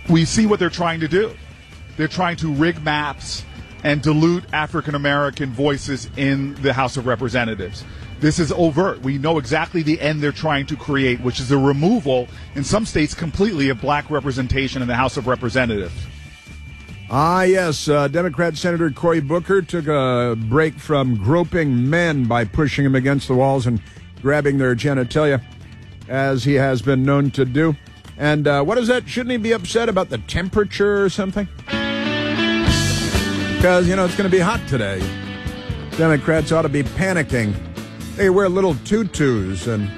we see what they're trying to do. They're trying to rig maps and dilute African-American voices in the House of Representatives. This is overt. We know exactly the end they're trying to create, which is the removal, in some states completely, of black representation in the House of Representatives. Yes. Democrat Senator Cory Booker took a break from groping men by pushing them against the walls and grabbing their genitalia, as he has been known to do. And what is that? Shouldn't he be upset about the temperature or something? Because, it's going to be hot today. Democrats ought to be panicking. They wear little tutus and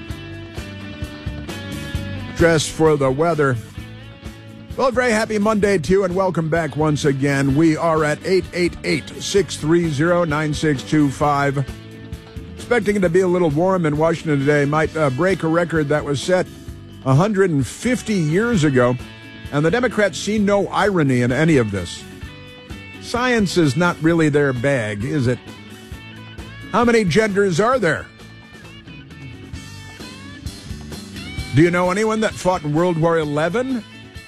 dress for the weather. Well, a very happy Monday to you, and welcome back once again. We are at 888-630-9625. Expecting it to be a little warm in Washington today. Might break a record that was set 150 years ago. And the Democrats see no irony in any of this. Science is not really their bag, is it? How many genders are there? Do you know anyone that fought in World War XI?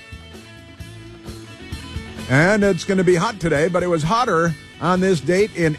And it's going to be hot today, but it was hotter on this date in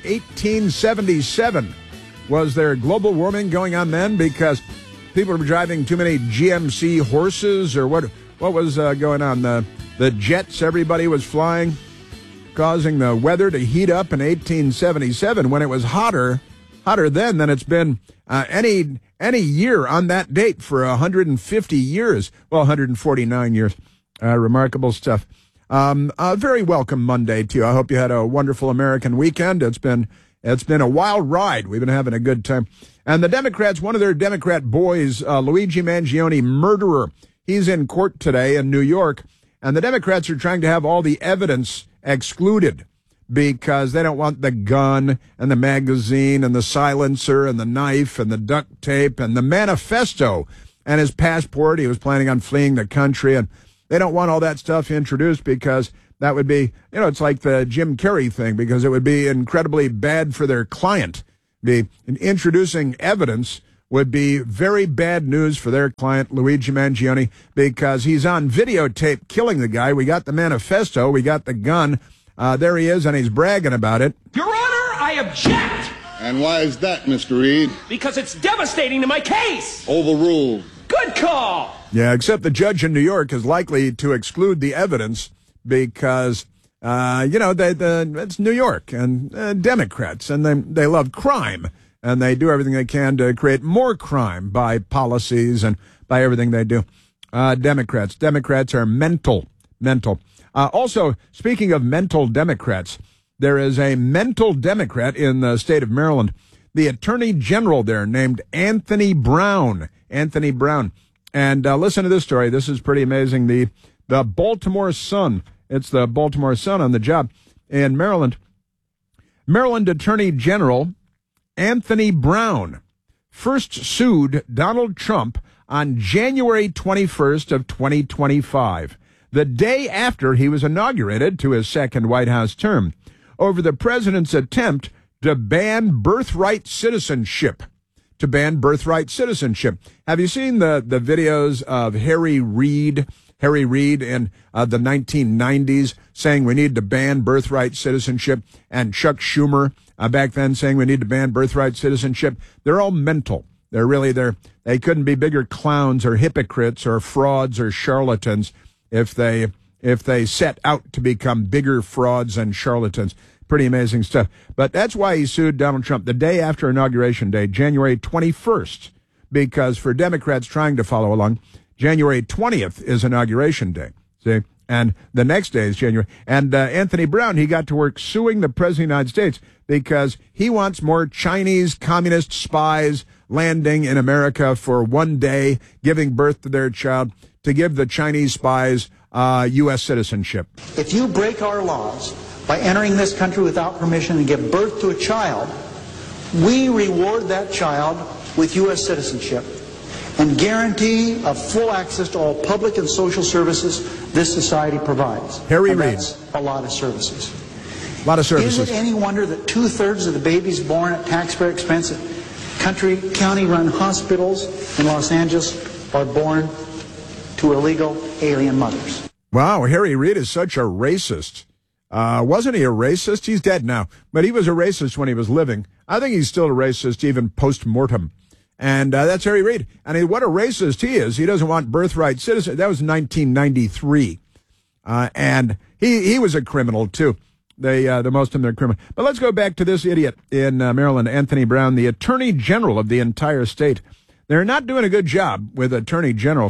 1877. Was there global warming going on then because people were driving too many GMC horses, or what was going on? The jets everybody was flying, causing the weather to heat up in 1877 when it was hotter then than it's been any year on that date for 150 years. Well, 149 years. Remarkable stuff. A very welcome Monday to you. I hope you had a wonderful American weekend. It's been a wild ride. We've been having a good time. And the Democrats, one of their Democrat boys, Luigi Mangione, murderer, he's in court today in New York. And the Democrats are trying to have all the evidence excluded because they don't want the gun and the magazine and the silencer and the knife and the duct tape and the manifesto and his passport. He was planning on fleeing the country, and they don't want all that stuff introduced because that would be, it's like the Jim Carrey thing, because it would be incredibly bad for their client. Introducing evidence would be very bad news for their client, Luigi Mangione, because he's on videotape killing the guy. We got the manifesto. We got the gun. There he is, and he's bragging about it. Your Honor, I object! And why is that, Mr. Reed? Because it's devastating to my case! Overruled. Good call! Yeah, except the judge in New York is likely to exclude the evidence because, it's New York and Democrats, and they love crime, and they do everything they can to create more crime by policies and by everything they do. Democrats are mental. Also, speaking of mental Democrats, there is a mental Democrat in the state of Maryland, the Attorney General there named Anthony Brown. And listen to this story. This is pretty amazing. The Baltimore Sun. It's the Baltimore Sun on the job in Maryland. Maryland Attorney General Anthony Brown first sued Donald Trump on January 21st of 2025, the day after he was inaugurated to his second White House term, over the president's attempt to ban birthright citizenship. Have you seen the videos of Harry Reid in the 1990s saying we need to ban birthright citizenship, and Chuck Schumer back then saying we need to ban birthright citizenship? They're all mental. They couldn't be bigger clowns or hypocrites or frauds or charlatans if they set out to become bigger frauds and charlatans. Pretty amazing stuff. But that's why he sued Donald Trump the day after Inauguration Day, January 21st, because for Democrats trying to follow along, January 20th is Inauguration Day. See? And the next day is January. And Anthony Brown, he got to work suing the President of the United States because he wants more Chinese communist spies landing in America for one day, giving birth to their child, to give the Chinese spies U.S. citizenship. If you break our laws by entering this country without permission and give birth to a child, we reward that child with U.S. citizenship and guarantee of full access to all public and social services this society provides. Harry Reid. That's a lot of services. A lot of services. Is it any wonder that 2/3 of the babies born at taxpayer expense at county-run hospitals in Los Angeles are born to illegal alien mothers? Wow, Harry Reid is such a racist. Wasn't he a racist? He's dead now, but he was a racist when he was living. I think he's still a racist even post-mortem. And that's Harry Reid. And what a racist he is. He doesn't want birthright citizenship. That was 1993. And he was a criminal, too. The most of them are criminal. But let's go back to this idiot in Maryland, Anthony Brown, the attorney general of the entire state. They're not doing a good job with attorneys general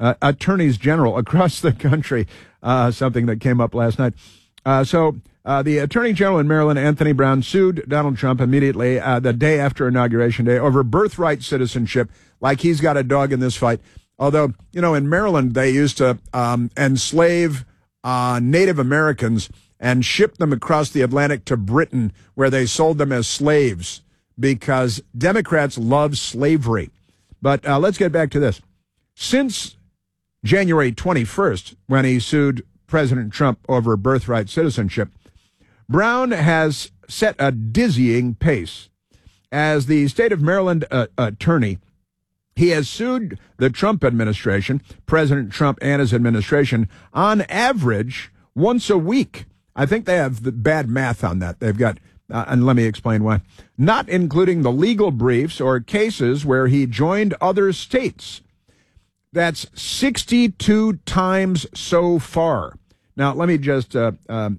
across the country, something that came up last night. So the attorney general in Maryland, Anthony Brown, sued Donald Trump immediately the day after Inauguration Day over birthright citizenship, like he's got a dog in this fight. Although, in Maryland, they used to enslave Native Americans and ship them across the Atlantic to Britain, where they sold them as slaves because Democrats love slavery. But let's get back to this. Since January 21st, when he sued President Trump over birthright citizenship, Brown has set a dizzying pace. As the state of Maryland attorney, he has sued the Trump administration, President Trump and his administration, on average once a week. I think they have the bad math on that. They've got, and let me explain why, not including the legal briefs or cases where he joined other states. That's 62 times so far. Now, let me just, has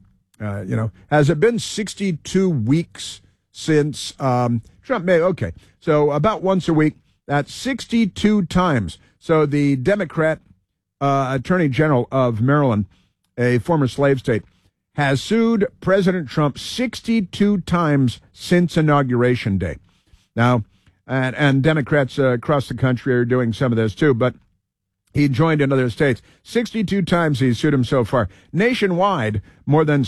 it been 62 weeks since Trump made? Okay, so about once a week. That's 62 times. So the Democrat Attorney General of Maryland, a former slave state, has sued President Trump 62 times since Inauguration Day. Now, and Democrats across the country are doing some of this too, but he joined in other states. 62 times he's sued him so far. Nationwide, more than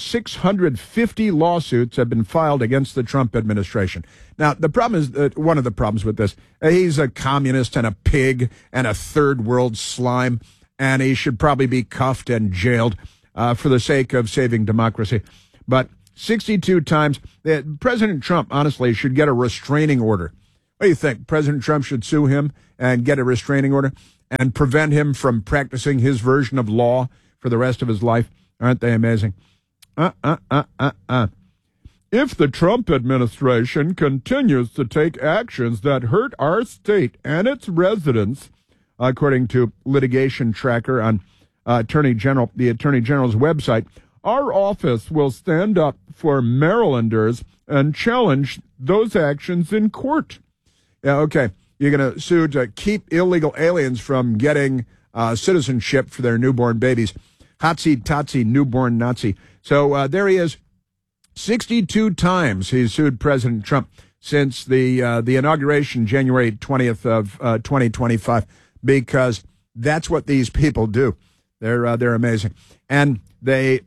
650 lawsuits have been filed against the Trump administration. Now, the problem is, one of the problems with this, he's a communist and a pig and a third world slime, and he should probably be cuffed and jailed for the sake of saving democracy. But 62 times, President Trump, honestly, should get a restraining order. What do you think? President Trump should sue him and get a restraining order and prevent him from practicing his version of law for the rest of his life? Aren't they amazing? If the Trump administration continues to take actions that hurt our state and its residents, according to Litigation Tracker on the Attorney General's website, our office will stand up for Marylanders and challenge those actions in court. Yeah, okay. You're going to sue to keep illegal aliens from getting citizenship for their newborn babies. Hotsy-totsy newborn Nazi. So there he is. 62 times he's sued President Trump since the inauguration, January 20th of 2025, because that's what these people do. They're amazing, and they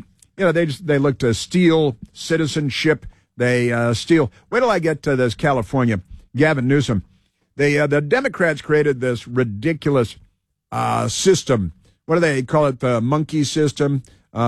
look to steal citizenship. They steal. Wait till I get to this California. Gavin Newsom. The Democrats created this ridiculous system. What do they call it? The monkey system,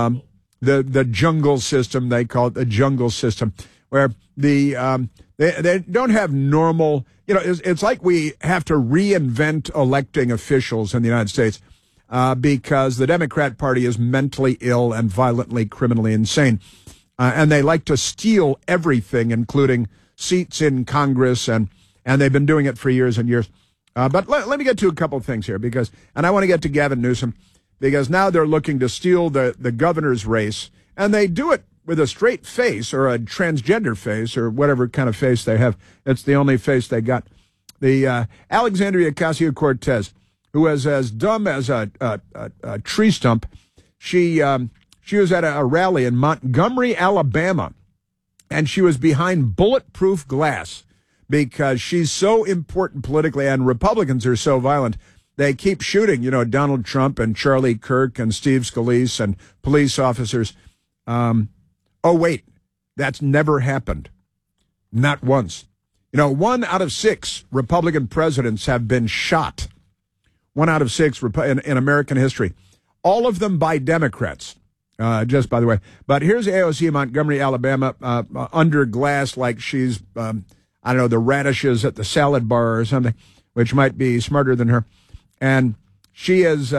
the jungle system. They call it the jungle system, where they don't have normal. It's like we have to reinvent electing officials in the United States because the Democrat Party is mentally ill and violently, criminally insane, and they like to steal everything, including seats in Congress, and they've been doing it for years and years. But let me get to a couple of things here, and I want to get to Gavin Newsom, because now they're looking to steal the governor's race, and they do it with a straight face or a transgender face or whatever kind of face they have. It's the only face they got. The Alexandria Ocasio-Cortez, who is as dumb as a tree stump, she was at a rally in Montgomery, Alabama, and she was behind bulletproof glass because she's so important politically, and Republicans are so violent. They keep shooting, Donald Trump and Charlie Kirk and Steve Scalise and police officers. Oh, wait, that's never happened. Not once. 1 out of 6 Republican presidents have been shot. 1 out of 6 in American history. All of them by Democrats, just by the way. But here's AOC, Montgomery, Alabama, under glass like she's, the radishes at the salad bar or something, which might be smarter than her. And she is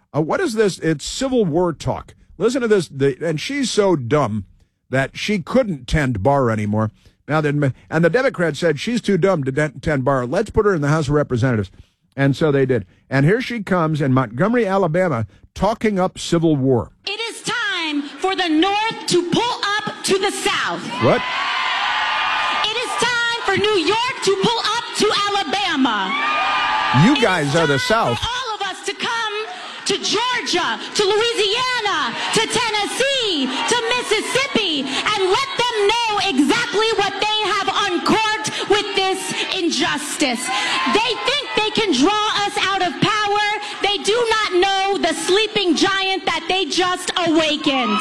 What is this? It's Civil War talk. Listen to this. And she's so dumb that she couldn't tend bar anymore. Now, and the Democrats said she's too dumb to tend bar. Let's put her in the House of Representatives. And so they did. And here she comes in Montgomery, Alabama, talking up Civil War. It is time for the North to pull up to the South. What? It is time for New York to pull up to Alabama. You guys are the South. For all of us to come to Georgia, to Louisiana, to Tennessee, to Mississippi, and let them know exactly what they have uncorked with this injustice. They think they can draw us out of power. They do not know the sleeping giant that they just awakened.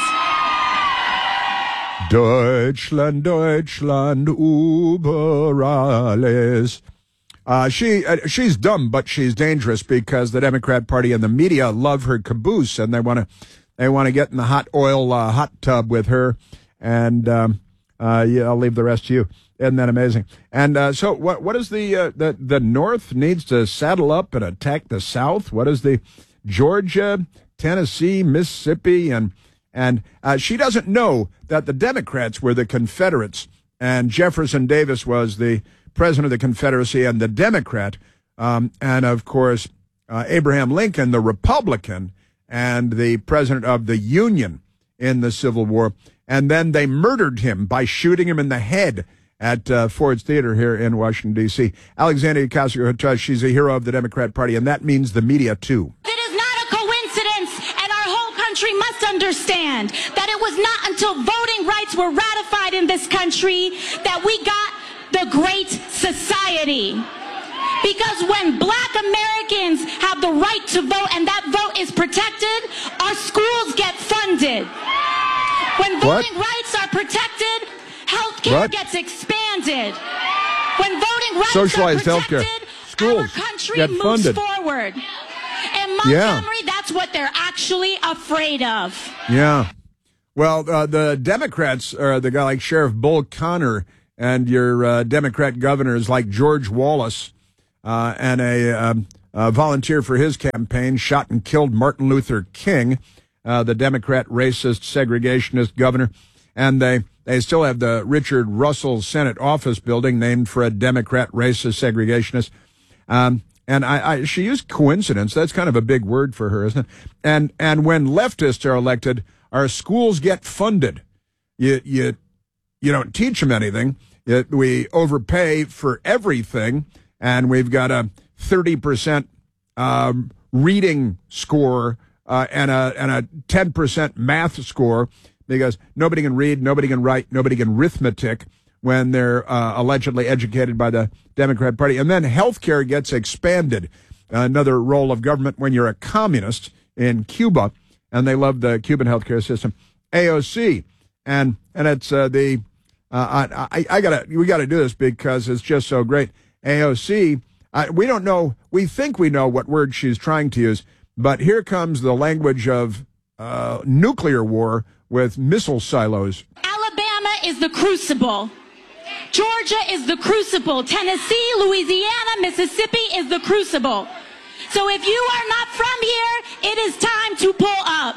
Deutschland, Deutschland, über alles. She's dumb, but she's dangerous because the Democrat Party and the media love her caboose, and they want to get in the hot oil hot tub with her. And I'll leave the rest to you. Isn't that amazing? And so, what is the North needs to saddle up and attack the South? What is the Georgia, Tennessee, Mississippi, and she doesn't know that the Democrats were the Confederates, and Jefferson Davis was the president of the Confederacy and the Democrat, and of course Abraham Lincoln, the Republican, and the president of the Union in the Civil War. And then they murdered him by shooting him in the head at Ford's Theater here in Washington, D.C. Alexandria Ocasio-Cortez, she's a hero of the Democrat Party, and that means the media, too. It is not a coincidence, and our whole country must understand that it was not until voting rights were ratified in this country that we got the Great Society. Because when black Americans have the right to vote and that vote is protected, our schools get funded. When voting rights are protected, health care gets expanded. When voting rights Socialized are protected, schools our country get moves funded. forward. In Montgomery, that's what they're actually afraid of. Yeah. Well, the Democrats are the guy like Sheriff Bull Connor, and your Democrat governors like George Wallace, and a volunteer for his campaign shot and killed Martin Luther King, the Democrat racist segregationist governor. And they still have the Richard Russell Senate office building named for a Democrat racist segregationist. And she used coincidence. That's kind of a big word for her, isn't it? And when leftists are elected, our schools get funded. You don't teach them anything. We overpay for everything, and we've got a 30% reading score and a 10% math score because nobody can read, nobody can write, nobody can arithmetic when they're allegedly educated by the Democrat Party. And then healthcare gets expanded, another role of government when you're a communist in Cuba, and they love the Cuban healthcare system. AOC, and it's we gotta do this because it's just so great. AOC, we don't know. We think we know what word she's trying to use, but here comes the language of nuclear war with missile silos. Alabama is the crucible. Georgia is the crucible. Tennessee, Louisiana, Mississippi is the crucible. So if you are not from here, it is time to pull up.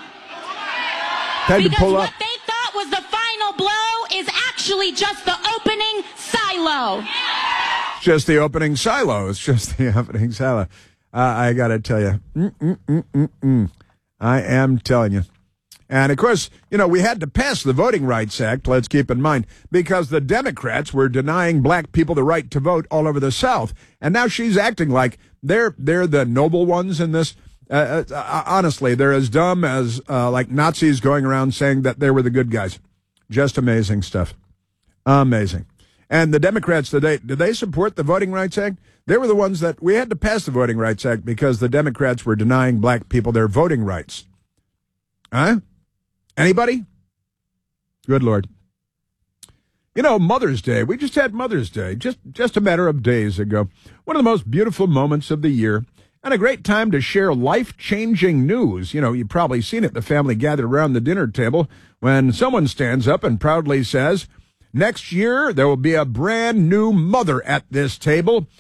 What they thought was the final blow is actually just the opening silo. Just the opening silo. It's just the opening silo. I got to tell you. I am telling you. And, of course, we had to pass the Voting Rights Act, let's keep in mind, because the Democrats were denying black people the right to vote all over the South. And now she's acting like they're the noble ones in this. Honestly, they're as dumb as like Nazis going around saying that they were the good guys. Just amazing stuff. Amazing. And the Democrats today, did they support the Voting Rights Act? They were the ones that we had to pass the Voting Rights Act because the Democrats were denying black people their voting rights. Huh? Anybody? Good Lord. Mother's Day. We just had Mother's Day just a matter of days ago. One of the most beautiful moments of the year and a great time to share life-changing news. You've probably seen it, the family gathered around the dinner table when someone stands up and proudly says, next year there will be a brand new mother at this table.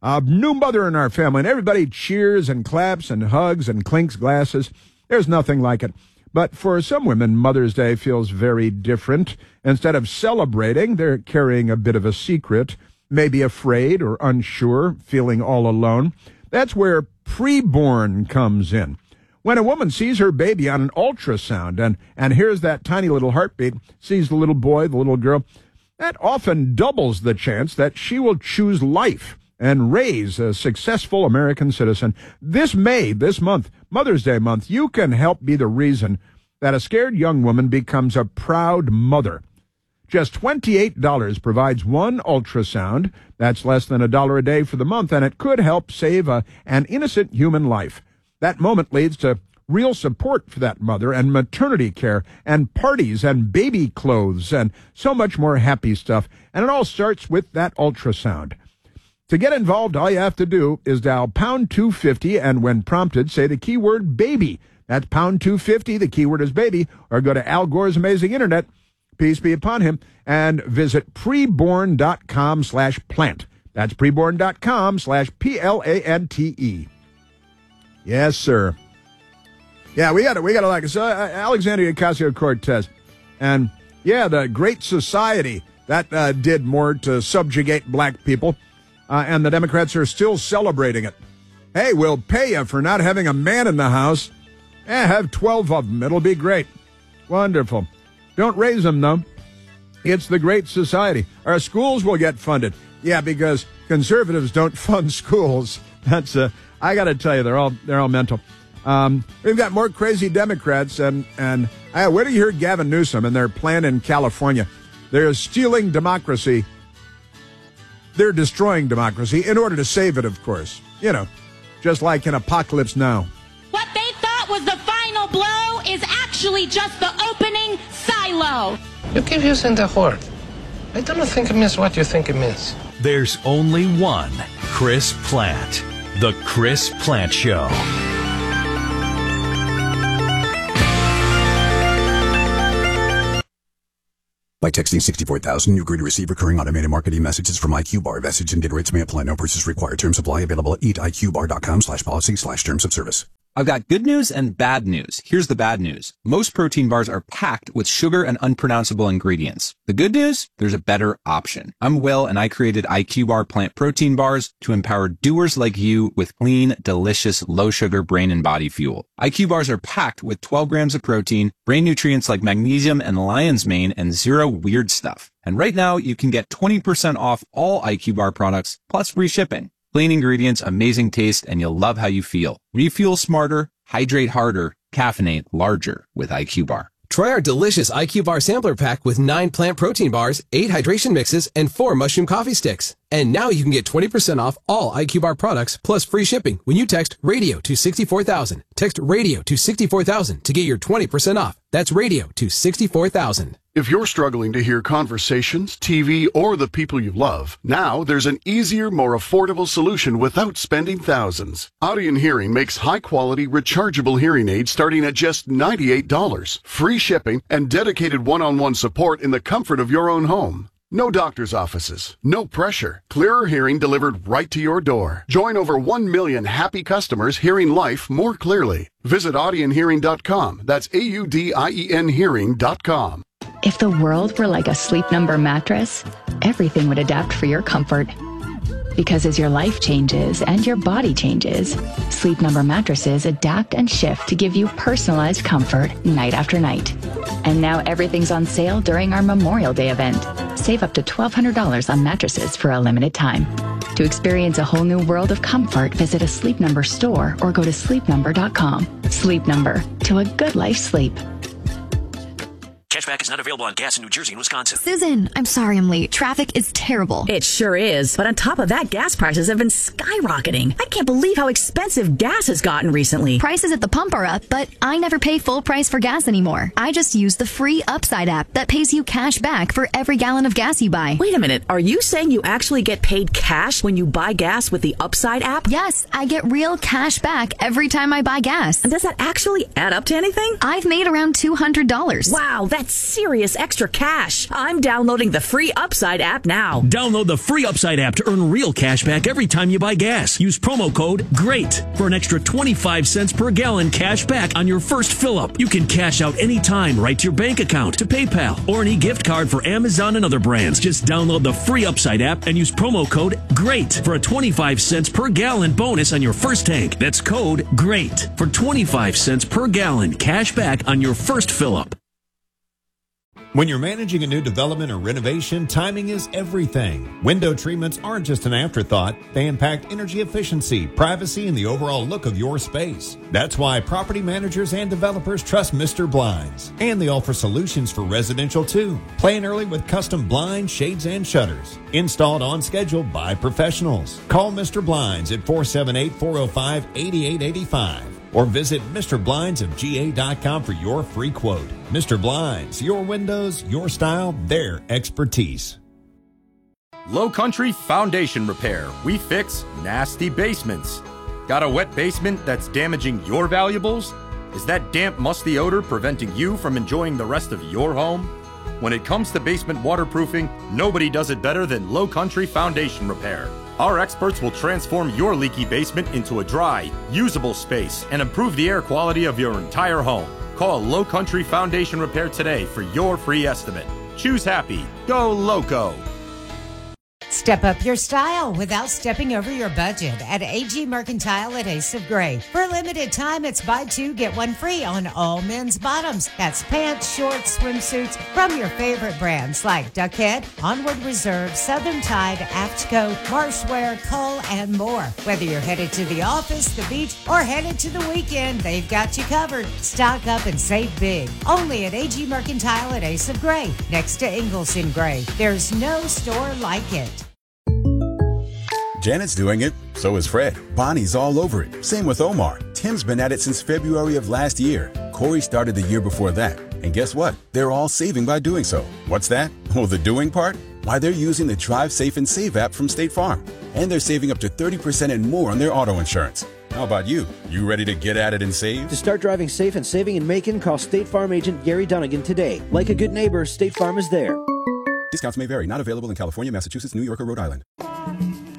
A new mother in our family, and everybody cheers and claps and hugs and clinks glasses. There's nothing like it. But for some women, Mother's Day feels very different. Instead of celebrating, they're carrying a bit of a secret, maybe afraid or unsure, feeling all alone. That's where preborn comes in. When a woman sees her baby on an ultrasound and hears that tiny little heartbeat, sees the little boy, the little girl, that often doubles the chance that she will choose life and raise a successful American citizen. This month, Mother's Day month, you can help be the reason that a scared young woman becomes a proud mother. Just $28 provides one ultrasound. That's less than $1 a day for the month, and it could help save an innocent human life. That moment leads to real support for that mother and maternity care and parties and baby clothes and so much more happy stuff. And it all starts with that ultrasound. To get involved, all you have to do is dial pound 250 and when prompted, say the keyword baby. That's pound 250, the keyword is baby, or go to Al Gore's Amazing Internet, peace be upon him, and visit preborn.com/plant. That's preborn.com/PLANTE. Yes, sir. Yeah, we got to like it. So, Alexandria Ocasio-Cortez. And, yeah, the Great Society, that did more to subjugate black people. And the Democrats are still celebrating it. Hey, we'll pay you for not having a man in the house. Have 12 of them. It'll be great. Wonderful. Don't raise them, though. It's the Great Society. Our schools will get funded. Yeah, because conservatives don't fund schools. That's I got to tell you, they're all mental. We've got more crazy Democrats, and where do you hear Gavin Newsom and their plan in California? They're stealing democracy. They're destroying democracy in order to save it, of course. You know, just like in Apocalypse Now. What they thought was the final blow is actually just the opening silo. You keep using the word. I don't think it means what you think it means. There's only one Chris Plant. The Chris Plant Show. By texting 64,000, you agree to receive recurring automated marketing messages from IQ Bar. Message and data rates may apply. No purchase required. Terms apply. Available at eatiqbar.com/policy/terms of service. I've got good news and bad news. Here's the bad news. Most protein bars are packed with sugar and unpronounceable ingredients. The good news? There's a better option. I'm Will, and I created IQ Bar plant protein bars to empower doers like you with clean, delicious, low-sugar brain and body fuel. IQ bars are packed with 12 grams of protein, brain nutrients like magnesium and lion's mane, and zero weird stuff. And right now, you can get 20% off all IQ Bar products, plus free shipping. Clean ingredients, amazing taste, and you'll love how you feel. Refuel smarter, hydrate harder, caffeinate larger with IQ Bar. Try our delicious IQ Bar sampler pack with 9 plant protein bars, 8 hydration mixes, and 4 mushroom coffee sticks. And now you can get 20% off all IQ Bar products plus free shipping when you text RADIO to 64,000. Text RADIO to 64,000 to get your 20% off. That's RADIO to 64,000. If you're struggling to hear conversations, TV, or the people you love, now there's an easier, more affordable solution without spending thousands. Audien Hearing makes high-quality, rechargeable hearing aids starting at just $98, free shipping, and dedicated one-on-one support in the comfort of your own home. No doctor's offices, no pressure, clearer hearing delivered right to your door. Join over 1 million happy customers hearing life more clearly. Visit audienhearing.com. That's AUDIEN hearing.com. If the world were like a Sleep Number mattress, everything would adapt for your comfort. Because as your life changes and your body changes, Sleep Number mattresses adapt and shift to give you personalized comfort night after night. And now everything's on sale during our Memorial Day event. Save up to $1,200 on mattresses for a limited time. To experience a whole new world of comfort, visit a Sleep Number store or go to sleepnumber.com. Sleep Number, to a good life sleep. Cashback is not available on gas in New Jersey and Wisconsin. Susan, I'm sorry I'm late. Traffic is terrible. It sure is. But on top of that, gas prices have been skyrocketing. I can't believe how expensive gas has gotten recently. Prices at the pump are up, but I never pay full price for gas anymore. I just use the free Upside app that pays you cash back for every gallon of gas you buy. Wait a minute. Are you saying you actually get paid cash when you buy gas with the Upside app? Yes, I get real cash back every time I buy gas. And does that actually add up to anything? I've made around $200. Wow, that's That's serious extra cash. I'm downloading the free Upside app now. Download the free Upside app to earn real cash back every time you buy gas. Use promo code GREAT for an extra 25 cents per gallon cash back on your first fill-up. You can cash out anytime right to your bank account, to PayPal, or an e-gift card for Amazon and other brands. Just download the free Upside app and use promo code GREAT for a 25 cents per gallon bonus on your first tank. That's code GREAT for 25 cents per gallon cash back on your first fill-up. When you're managing a new development or renovation, timing is everything. Window treatments aren't just an afterthought. They impact energy efficiency, privacy, and the overall look of your space. That's why property managers and developers trust Mr. Blinds. And they offer solutions for residential too. Plan early with custom blinds, shades, and shutters. Installed on schedule by professionals. Call Mr. Blinds at 478-405-8885. Or visit MrBlindsofGA.com for your free quote. Mr. Blinds, your windows, your style, their expertise. Low Country Foundation Repair. We fix nasty basements. Got a wet basement that's damaging your valuables? Is that damp, musty odor preventing you from enjoying the rest of your home? When it comes to basement waterproofing, nobody does it better than Low Country Foundation Repair. Our experts will transform your leaky basement into a dry, usable space and improve the air quality of your entire home. Call Low Country Foundation Repair today for your free estimate. Choose happy. Go Loco. Step up your style without stepping over your budget at AG Mercantile at Ace of Gray. For a limited time, it's buy two, get one free on all men's bottoms. That's pants, shorts, swimsuits from your favorite brands like Duckhead, Onward Reserve, Southern Tide, Aftco, Marshwear, Cull, and more. Whether you're headed to the office, the beach, or headed to the weekend, they've got you covered. Stock up and save big. Only at AG Mercantile at Ace of Gray, next to Ingalls in Gray. There's no store like it. Janet's doing it, so is Fred. Bonnie's all over it. Same with Omar. Tim's been at it since February of last year. Corey started the year before that. And guess what? They're all saving by doing so. What's that? Oh, the doing part? Why, they're using the Drive Safe and Save app from State Farm. And they're saving up to 30% and more on their auto insurance. How about you? You ready to get at it and save? To start driving safe and saving in Macon, call State Farm agent Gary Dunnigan today. Like a good neighbor, State Farm is there. Discounts may vary. Not available in California, Massachusetts, New York, or Rhode Island.